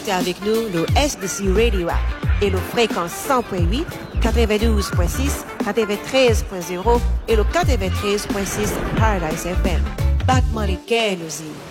connecter avec nous le SBC Radio App et le fréquence 100.8, 92.6, 93.0 et le 93.6 Paradise FM. Battement les nous